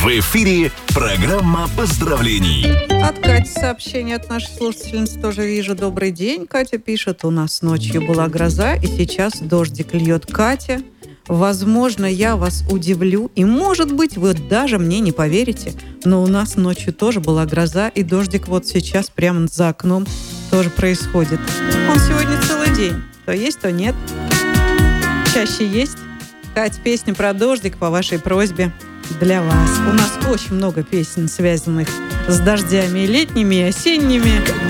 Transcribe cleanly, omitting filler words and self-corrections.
В эфире программа поздравлений. От Кати сообщение от нашей слушательницы тоже вижу. Добрый день, Катя пишет. У нас ночью была гроза, и сейчас дождик льет. Катя, возможно, я вас удивлю, и, может быть, вы даже мне не поверите, но у нас ночью тоже была гроза, и дождик вот сейчас прямо за окном тоже происходит. Он сегодня целый день. То есть, то нет. Чаще есть. Кать, песня про дождик по вашей просьбе для вас. У нас очень много песен, связанных с дождями и летними, и осенними.